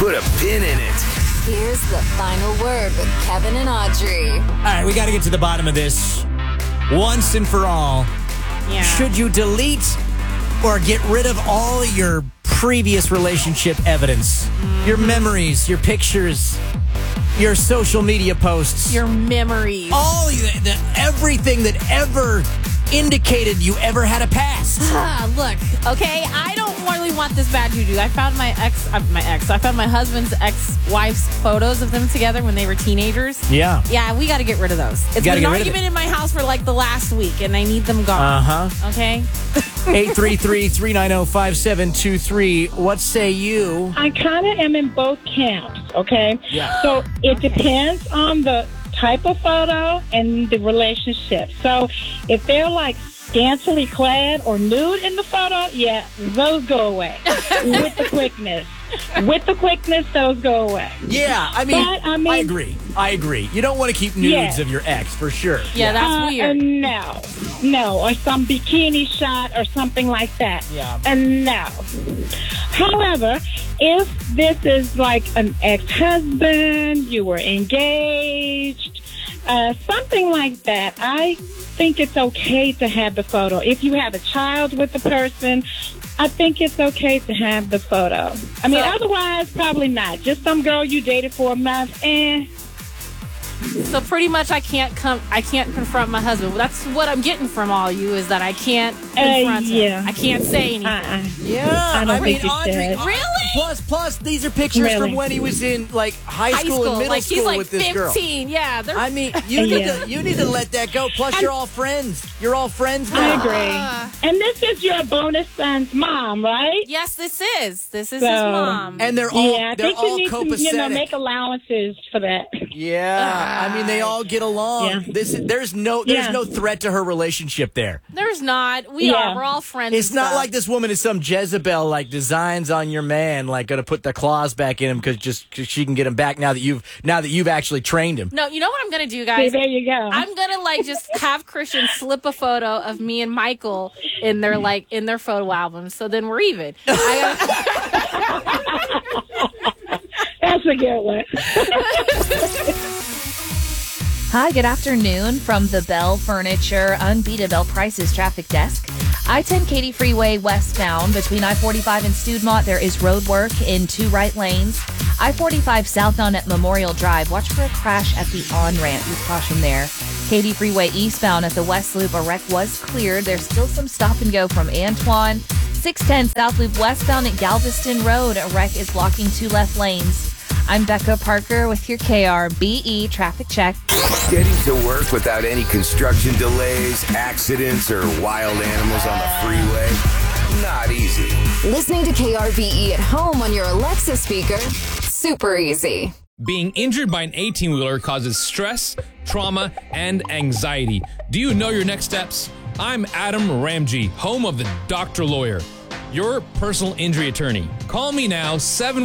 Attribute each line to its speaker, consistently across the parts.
Speaker 1: put a pin in it.
Speaker 2: Here's the final word with Kevin and Audrey.
Speaker 3: All right, we got to get to the bottom of this once and for all.
Speaker 4: Yeah.
Speaker 3: Should you delete or get rid of all your previous relationship evidence? Your memories, your pictures, your social media posts.
Speaker 4: Your memories.
Speaker 3: All everything that ever indicated you ever had a past.
Speaker 4: Look, okay, I don't really want this bad juju. I found I found my husband's ex-wife's photos of them together when they were teenagers.
Speaker 3: Yeah.
Speaker 4: Yeah, we got to get rid of those. It's been an argument in my house for like the last week, and I need them gone.
Speaker 3: Uh-huh.
Speaker 4: Okay?
Speaker 3: 833-390-5723. What say you?
Speaker 5: I kind of am in both camps, okay?
Speaker 3: Yeah.
Speaker 5: So it depends on the type of photo and the relationship. So if they're like scantily clad or nude in the photo, yeah, those go away with the quickness. With the quickness, those go away.
Speaker 3: Yeah, I mean, I agree. You don't want to keep nudes of your ex, for sure.
Speaker 4: Yeah, that's weird.
Speaker 5: No, or some bikini shot or something like that.
Speaker 3: Yeah.
Speaker 5: No. However, if this is like an ex-husband, you were engaged, something like that, I think it's okay to have the photo. If you have a child with the person, I think it's okay to have the photo. I mean, otherwise, probably not. Just some girl you dated for a month,
Speaker 4: So pretty much I can't confront my husband. That's what I'm getting from all you is that I can't confront him. I can't say anything.
Speaker 3: Yeah,
Speaker 5: I don't think you
Speaker 3: Audrey,
Speaker 5: should.
Speaker 4: Really?
Speaker 3: Plus, these are pictures from when he was in like high school and middle
Speaker 4: like
Speaker 3: school
Speaker 4: he's like
Speaker 3: with this
Speaker 4: 15.
Speaker 3: girl.
Speaker 4: Yeah,
Speaker 3: I mean, you need to let that go. Plus, you're all friends. You're all friends now.
Speaker 5: I agree. And this is your bonus son's mom, right?
Speaker 4: Yes, this is his mom.
Speaker 3: And they're all
Speaker 5: I
Speaker 3: they're
Speaker 5: think
Speaker 3: all
Speaker 5: you need
Speaker 3: copacetic.
Speaker 5: to, make allowances for that.
Speaker 3: Yeah, I mean they all get along.
Speaker 5: Yeah.
Speaker 3: There's no threat to her relationship there.
Speaker 4: There's not. We're all friends.
Speaker 3: It's not like this woman is some Jezebel like designs on your man, like going to put the claws back in him because she can get him back now that you've actually trained him.
Speaker 4: No, you know what I'm going to do, guys?
Speaker 5: See, there you go.
Speaker 4: I'm going to like just have Christian slip a photo of me and Michael in their photo album. So then we're even.
Speaker 5: That's a good one.
Speaker 6: Hi, good afternoon from the Bell Furniture Unbeatable Prices Traffic Desk. I-10 Katy Freeway westbound between I-45 and Studmont, there is road work in 2 right lanes. I-45 southbound at Memorial Drive, watch for a crash at the on-ramp. Use caution there. Katy Freeway eastbound at the West Loop, a wreck was cleared. There's still some stop and go from Antoine. 610 South Loop westbound at Galveston Road, a wreck is blocking 2 left lanes. I'm Becca Parker with your KRBE traffic check.
Speaker 1: Getting to work without any construction delays, accidents, or wild animals on the freeway? Not easy.
Speaker 2: Listening to KRVE at home on your Alexa speaker? Super easy.
Speaker 7: Being injured by an 18-wheeler causes stress, trauma, and anxiety. Do you know your next steps? I'm Adam Ramji, home of the Doctor Lawyer, your personal injury attorney. Call me now,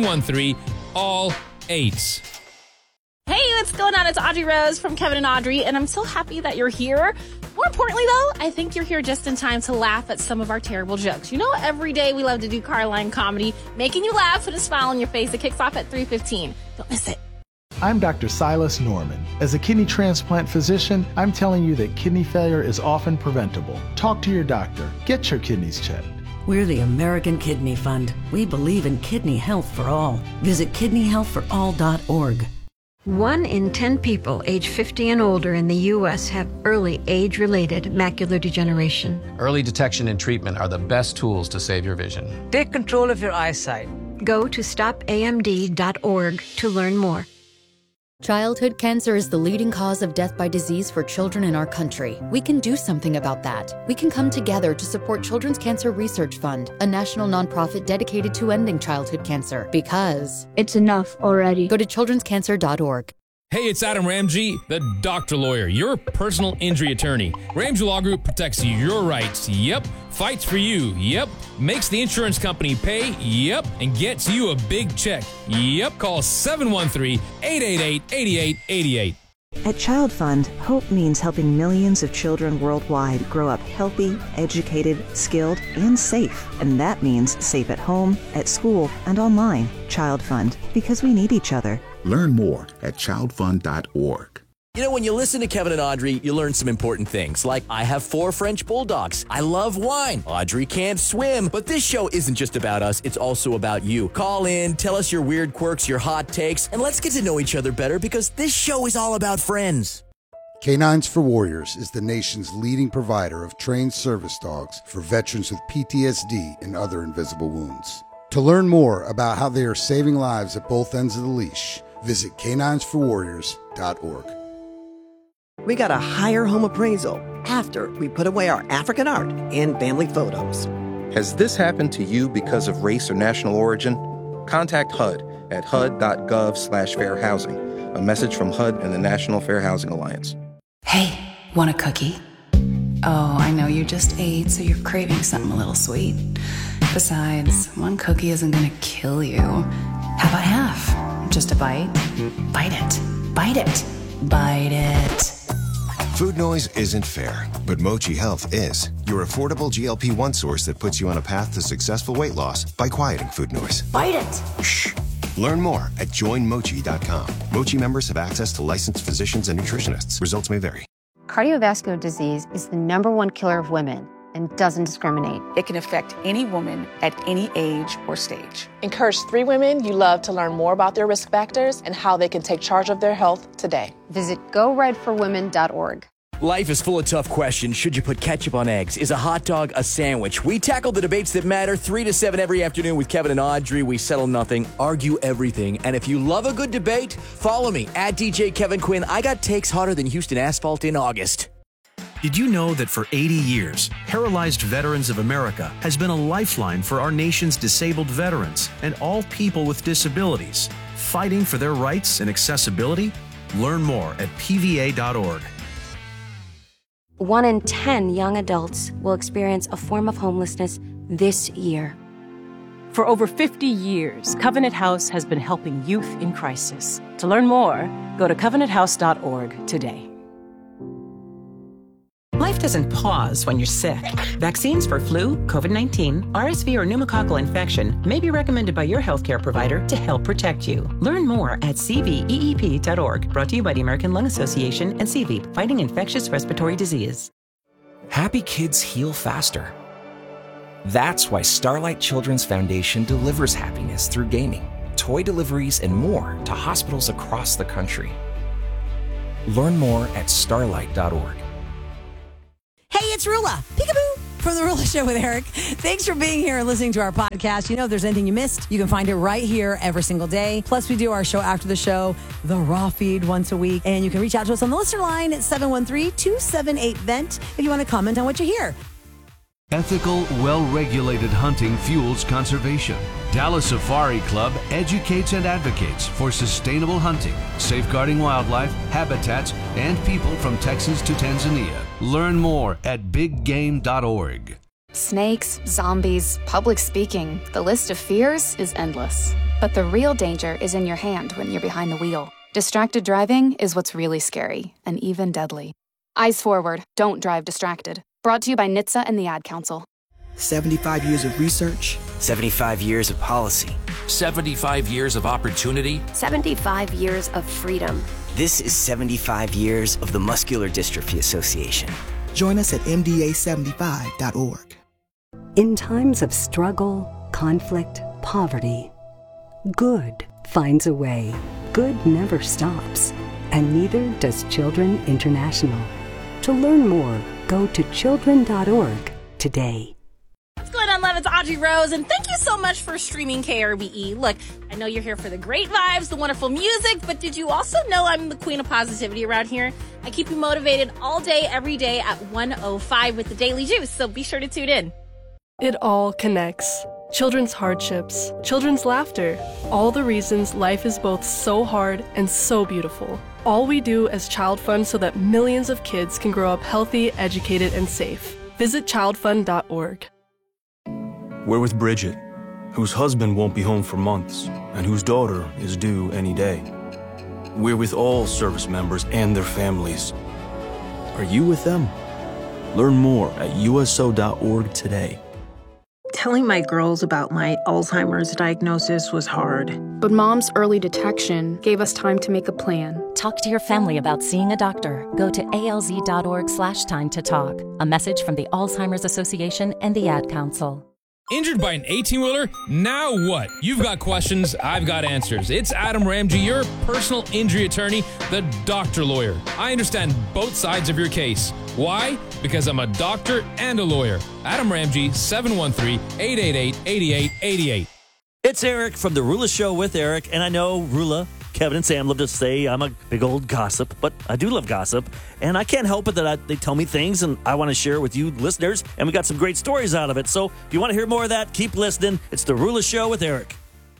Speaker 7: 713-ALL-8.
Speaker 4: Hey, what's going on? It's Audrey Rose from Kevin and Audrey, and I'm so happy that you're here. More importantly, though, I think you're here just in time to laugh at some of our terrible jokes. You know, every day we love to do Carline comedy, making you laugh with a smile on your face. It kicks off at 3:15. Don't miss it.
Speaker 8: I'm Dr. Silas Norman. As a kidney transplant physician, I'm telling you that kidney failure is often preventable. Talk to your doctor. Get your kidneys checked.
Speaker 9: We're the American Kidney Fund. We believe in kidney health for all. Visit kidneyhealthforall.org.
Speaker 10: 1 in 10 people age 50 and older in the U.S. have early age-related macular degeneration.
Speaker 11: Early detection and treatment are the best tools to save your vision.
Speaker 12: Take control of your eyesight.
Speaker 10: Go to stopamd.org to learn more.
Speaker 13: Childhood cancer is the leading cause of death by disease for children in our country. We can do something about that. We can come together to support Children's Cancer Research Fund, a national nonprofit dedicated to ending childhood cancer. Because
Speaker 14: it's enough already.
Speaker 13: Go to childrenscancer.org.
Speaker 7: Hey, it's Adam Ramji, the Doctor Lawyer, your personal injury attorney. Ramji Law Group protects your rights. Yep. Fights for you. Yep. Makes the insurance company pay. Yep. And gets you a big check. Yep. Call 713-888-8888.
Speaker 14: At Child Fund, hope means helping millions of children worldwide grow up healthy, educated, skilled, and safe. And that means safe at home, at school, and online. Child Fund, because we need each other.
Speaker 15: Learn more at childfund.org.
Speaker 3: You know, when you listen to Kevin and Audrey, you learn some important things, like I have 4 French bulldogs. I love wine. Audrey can't swim. But this show isn't just about us. It's also about you. Call in, tell us your weird quirks, your hot takes, and let's get to know each other better because this show is all about friends.
Speaker 16: Canines for Warriors is the nation's leading provider of trained service dogs for veterans with PTSD and other invisible wounds. To learn more about how they are saving lives at both ends of the leash, visit caninesforwarriors.org.
Speaker 17: We got a higher home appraisal after we put away our African art and family photos.
Speaker 11: Has this happened to you because of race or national origin? Contact HUD at hud.gov/fair housing. A message from HUD and the National Fair Housing Alliance.
Speaker 18: Hey, want a cookie? Oh, I know you just ate, so you're craving something a little sweet. Besides, one cookie isn't gonna kill you. How about half? Just a bite? Bite it. Bite it. Bite it.
Speaker 19: Food noise isn't fair, but Mochi Health is. Your affordable GLP-1 source that puts you on a path to successful weight loss by quieting food noise.
Speaker 18: Bite it.
Speaker 19: Shh. Learn more at joinmochi.com. Mochi members have access to licensed physicians and nutritionists. Results may vary.
Speaker 20: Cardiovascular disease is the #1 killer of women and doesn't discriminate.
Speaker 21: It can affect any woman at any age or stage.
Speaker 22: Encourage 3 women you love to learn more about their risk factors and how they can take charge of their health today.
Speaker 20: Visit GoRedForWomen.org.
Speaker 3: Life is full of tough questions. Should you put ketchup on eggs? Is a hot dog a sandwich? We tackle the debates that matter 3 to 7 every afternoon with Kevin and Audrey. We settle nothing, argue everything. And if you love a good debate, follow me at DJ Kevin Quinn. I got takes hotter than Houston asphalt in August.
Speaker 23: Did you know that for 80 years, Paralyzed Veterans of America has been a lifeline for our nation's disabled veterans and all people with disabilities, fighting for their rights and accessibility? Learn more at pva.org.
Speaker 24: 1 in 10 young adults will experience a form of homelessness this year.
Speaker 25: For over 50 years, Covenant House has been helping youth in crisis. To learn more, go to covenanthouse.org today.
Speaker 26: Life doesn't pause when you're sick. Vaccines for flu, COVID-19, RSV, or pneumococcal infection may be recommended by your healthcare provider to help protect you. Learn more at cveep.org. Brought to you by the American Lung Association and CVEEP, fighting infectious respiratory disease.
Speaker 27: Happy kids heal faster. That's why Starlight Children's Foundation delivers happiness through gaming, toy deliveries, and more to hospitals across the country. Learn more at starlight.org.
Speaker 28: Hey, it's Rula. Peekaboo. From The Rula Show with Eric. Thanks for being here and listening to our podcast. You know, if there's anything you missed, you can find it right here every single day. Plus, we do our show after the show, the Raw Feed, once a week. And you can reach out to us on the listener line at 713-278-VENT if you want to comment on what you hear.
Speaker 29: Ethical, well-regulated hunting fuels conservation. Dallas Safari Club educates and advocates for sustainable hunting, safeguarding wildlife, habitats, and people from Texas to Tanzania. Learn more at biggame.org.
Speaker 30: Snakes, zombies, public speaking. The list of fears is endless. But the real danger is in your hand when you're behind the wheel. Distracted driving is what's really scary and even deadly. Eyes forward. Don't drive distracted. Brought to you by NHTSA and the Ad Council.
Speaker 31: 75 years of research.
Speaker 32: 75 years of policy.
Speaker 33: 75 years of opportunity.
Speaker 34: 75 years of freedom.
Speaker 32: This is 75 years of the Muscular Dystrophy Association.
Speaker 31: Join us at mda75.org.
Speaker 9: In times of struggle, conflict, poverty, good finds a way. Good never stops. And neither does Children International. To learn more, go to children.org today.
Speaker 4: What's going on, love? It's Audrey Rose, and thank you so much for streaming KRBE. Look, I know you're here for the great vibes, the wonderful music, but did you also know I'm the queen of positivity around here? I keep you motivated all day, every day at 1:05 with the Daily Juice, so be sure to tune in.
Speaker 35: It all connects. Children's hardships, children's laughter, all the reasons life is both so hard and so beautiful. All we do as Child Fund so that millions of kids can grow up healthy, educated, and safe. Visit childfund.org.
Speaker 36: We're with Bridget, whose husband won't be home for months and whose daughter is due any day. We're with all service members and their families. Are you with them? Learn more at USO.org today.
Speaker 1: Telling my girls about my Alzheimer's diagnosis was hard.
Speaker 30: But Mom's early detection gave us time to make a plan.
Speaker 2: Talk to your family about seeing a doctor. Go to alz.org/time to talk. A message from the Alzheimer's Association and the Ad Council.
Speaker 5: Injured by an 18-wheeler? Now what? You've got questions, I've got answers. It's Adam Ramsey, your personal injury attorney, the doctor lawyer. I understand both sides of your case. Why? Because I'm a doctor and a lawyer. Adam Ramsey, 713-888-8888.
Speaker 6: It's Eric from The Rula Show with Eric, and I know Rula, Kevin, and Sam love to say I'm a big old gossip, but I do love gossip, and I can't help it that they tell me things, and I want to share with you listeners, and we got some great stories out of it. So if you want to hear more of that, keep listening. It's The Rula Show with Eric.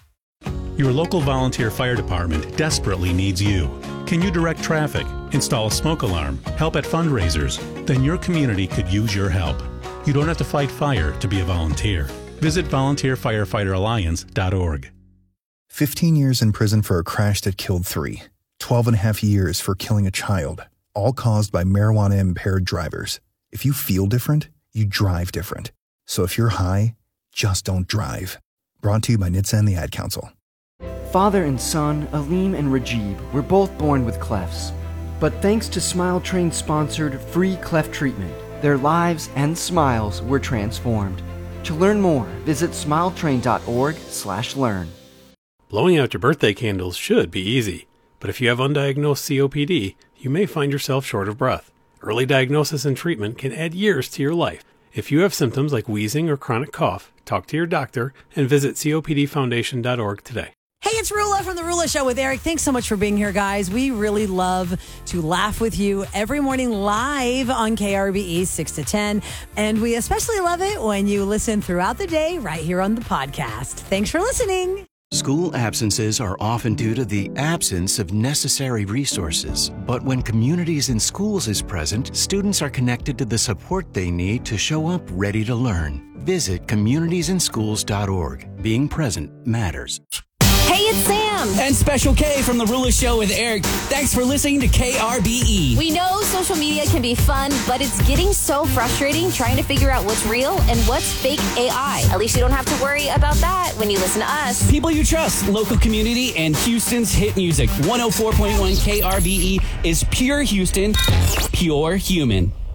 Speaker 7: Your local volunteer fire department desperately needs you. Can you direct traffic, install a smoke alarm, help at fundraisers? Then your community could use your help. You don't have to fight fire to be a volunteer. Visit volunteerfirefighteralliance.org.
Speaker 8: 15 years in prison for a crash that killed 3. 12 and a half years for killing a child, all caused by marijuana-impaired drivers. If you feel different, you drive different. So if you're high, just don't drive. Brought to you by NHTSA and the Ad Council.
Speaker 10: Father and son, Aleem and Rajib, were both born with clefts. But thanks to Smile Train's sponsored free cleft treatment, their lives and smiles were transformed. To learn more, visit smiletrain.org/learn.
Speaker 11: Blowing out your birthday candles should be easy, but if you have undiagnosed COPD, you may find yourself short of breath. Early diagnosis and treatment can add years to your life. If you have symptoms like wheezing or chronic cough, talk to your doctor and visit COPDfoundation.org today.
Speaker 28: Hey, it's Rula from The Rula Show with Eric. Thanks so much for being here, guys. We really love to laugh with you every morning live on KRBE 6 to 10. And we especially love it when you listen throughout the day right here on the podcast. Thanks for listening.
Speaker 12: School absences are often due to the absence of necessary resources. But when Communities in Schools is present, students are connected to the support they need to show up ready to learn. Visit communitiesinschools.org. Being present matters.
Speaker 13: Hey, it's Sam.
Speaker 14: And Special K from The Rula Show with Eric. Thanks for listening to KRBE.
Speaker 13: We know social media can be fun, but it's getting so frustrating trying to figure out what's real and what's fake AI. At least you don't have to worry about that when you listen to us.
Speaker 14: People you trust, local community, and Houston's hit music. 104.1 KRBE is pure Houston, pure human.